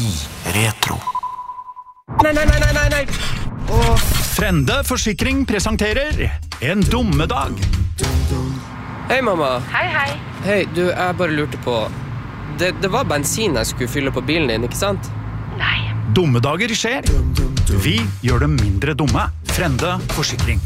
Retro. Nei. Frende Forsikring presenterer En dummedag. Hei, mamma. Hei. Hei, du, jeg bare lurte på det var bensin jeg skulle fylle på bilen din, ikke sant? Nei. Dummedager skjer. Vi gjør dem mindre dumme. Frende Forsikring.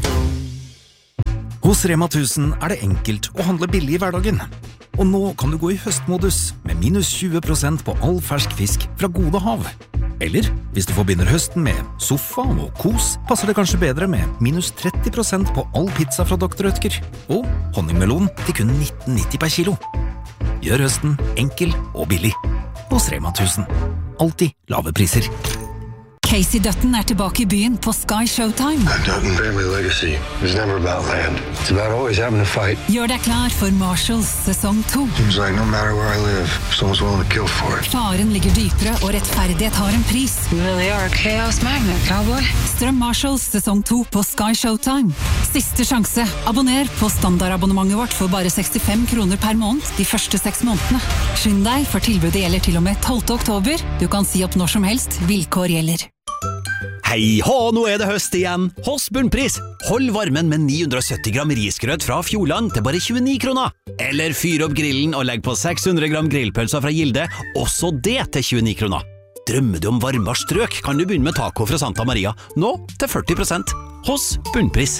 Hos Rema 1000 det enkelt å handle billig i hverdagen. Og nå kan du gå i høstmodus med minus 20% på all fersk fisk fra Gode Hav. Eller, hvis du forbinder høsten med sofa og kos, passer det kanskje bedre med minus 30% på all pizza fra Dr. Rødtger. Og honningmelon til kun 19,90 per kilo. Gjør høsten enkel og billig. Hos Rema 1000. Alltid lave priser. Casey Dutton tilbake i byen på Sky Showtime. Dutton family legacy is never about land. It's about always having to fight. Gjør deg klar for Marshalls sesong 2. Seems like no matter where I live, someone's willing to kill for it. Faren ligger dypere, og rettferdighet har en pris. You really are a chaos magnet, cowboy. Strøm Marshalls sesong 2 på Sky Showtime. Siste sjanse. Abonner på standardabonnementet vårt for bare 65 kroner per måned de første 6 månedene. Skynd deg, for tilbudet gjelder til og med 12. oktober. Du kan si opp når som helst. Vilkår gjelder. Hei hå, nå det høst igjen. Hos Bunnpris. Hold varmen med 970 gram risgrøt fra Fjordland til bare 29 kroner. Eller fyr opp grillen og legg på 600 gram grillpølser fra Gilde, også det til 29 kroner. Drømmer du om varmere strøk, kan du begynne med taco fra Santa Maria. Nå til 40%. Hos Bunnpris.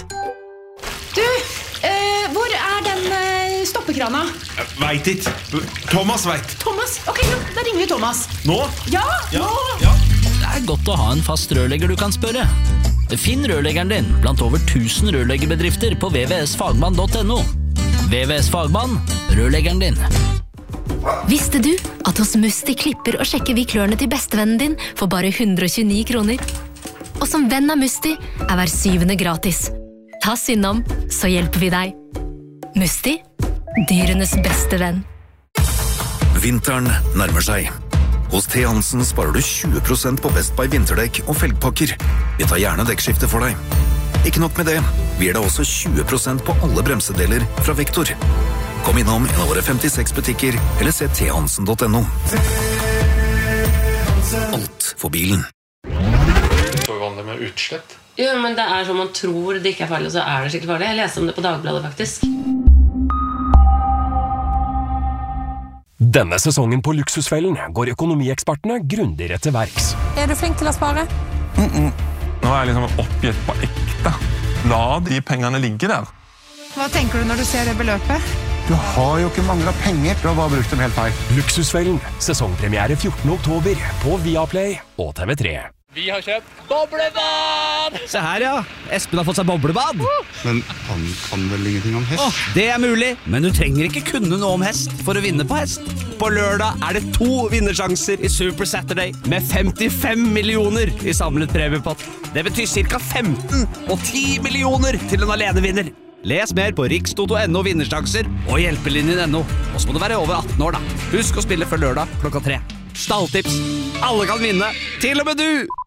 Du, hvor den stoppekrana? Vet ikke. Thomas vet. Thomas? Ok, da ringer vi Thomas. Nå? Ja. Det godt å ha en fast rørlegger du kan spørre. Finn rørleggeren din blant over 1000 rørleggerbedrifter på vvsfagmann.no. VVS Fagmann, rørleggeren din. Visste du at hos Musti klipper og sjekker vi klørne til bestevennen din for bare 129 kroner? Og som venn av Musti hver 7. gratis. Ta synd om, så hjelper vi deg. Musti, dyrenes beste venn. Vinteren nærmer seg. Hos T. Hansen sparer du 20% på Best Buy vinterdekk og felgpakker. Vi tar gjerne dekkskifte for deg. Ikke nok med det, vi gir deg også 20% på alle bremsedeler fra Vektor. Kom innom en av våre 56 butikker, eller se thansen.no. Alt for bilen. Så vanlig med utslett. Jo, men det som man tror det ikke farlig, og så det skikkelig farlig. Jeg leste om det på Dagbladet, faktisk. Denne sesongen på Luksusfellen går økonomiekspertene grundigere til verks. Du flink til å spare? Nå jeg liksom oppgitt på ekte. La de pengene ligge der. Hva tenker du når du ser det beløpet? Du har jo ikke manglet penger. Du har bare brukt dem helt feil. Luksusfellen, sesongpremiere 14. oktober på Viaplay og TV3. Vi har kjøpt boblebad! Se her, ja. Espen har fått seg boblebad. Men han kan vel ingenting om hest? Det mulig, men du trenger ikke kunne noe om hest for å vinne på hest. På lørdag det 2 vinnersjanser i Super Saturday med 55 millioner i samlet premiepott. Det betyr cirka 15 og 10 millioner til en alenevinner. Les mer på rikstoto.no vinnersjanser og hjelpelinjen.no. Og så må du være over 18 år da. Husk å spille før lørdag klokka 3. Stalltips. Alle kan vinne, til og med du!